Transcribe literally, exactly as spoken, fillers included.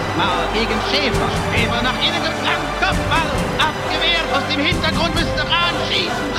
Mauer gegen Schäfer. Schäfer nach innen geflankt. Kopfball.